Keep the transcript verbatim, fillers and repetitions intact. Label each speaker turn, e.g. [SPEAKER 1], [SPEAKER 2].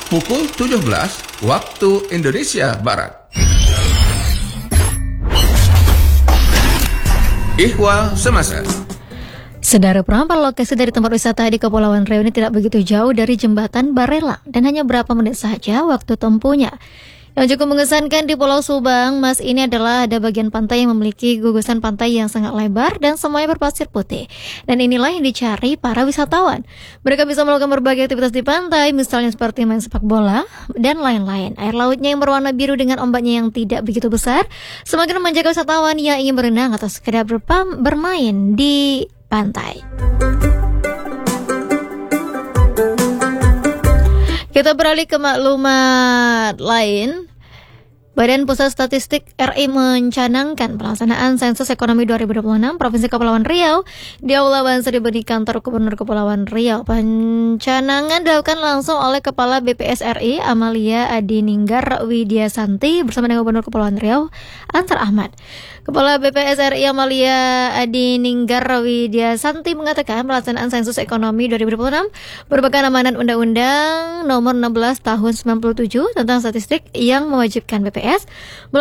[SPEAKER 1] pukul tujuh belas waktu Indonesia Barat. Ihwal Semasa.
[SPEAKER 2] Saudara, perampal lokasi dari tempat wisata di Kepulauan Riau ini tidak begitu jauh dari jembatan Barelang dan hanya berapa menit saja waktu tempuhnya. Yang cukup mengesankan di Pulau Subang, Mas, ini adalah ada bagian pantai yang memiliki gugusan pantai yang sangat lebar dan semuanya berpasir putih. Dan inilah yang dicari para wisatawan. Mereka bisa melakukan berbagai aktivitas di pantai, misalnya seperti main sepak bola dan lain-lain. Air lautnya yang berwarna biru dengan ombaknya yang tidak begitu besar semakin memanjakan wisatawan yang ingin berenang atau sekedar berpam, bermain di pantai. Kita beralih ke maklumat lain. Badan Pusat Statistik R I mencanangkan pelaksanaan sensus ekonomi dua ribu dua puluh enam Provinsi Kepulauan Riau di Aula Bansari di Kantor Gubernur Kepulauan Riau. Pencanangan dilakukan langsung oleh Kepala B P S R I Amalia Adininggar Widyasanti bersama dengan Gubernur Kepulauan Riau Ansar Ahmad. Kepala B P S R I Amalia Adininggar Widyasanti mengatakan pelaksanaan sensus ekonomi dua ribu dua puluh enam merupakan amanat Undang-Undang Nomor enam belas Tahun sembilan puluh tujuh tentang statistik yang mewajibkan B P S